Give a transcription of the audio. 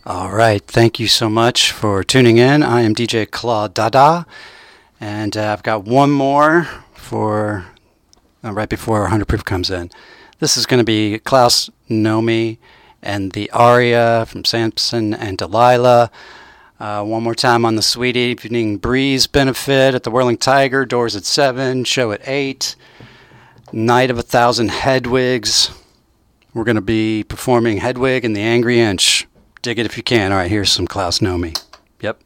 All right, thank you so much for tuning in. I am DJ Claude Dada, and I've got one more for right before 100 Proof comes in. This is going to be Klaus Nomi and the aria from Samson and Delilah. One more time on the Sweet Evening Breeze benefit at the Whirling Tiger. Doors at 7, show at 8. Night of 1,000 Hedwigs. We're going to be performing Hedwig and the Angry Inch. Dig it if you can. All right, here's some Klaus Nomi. Yep.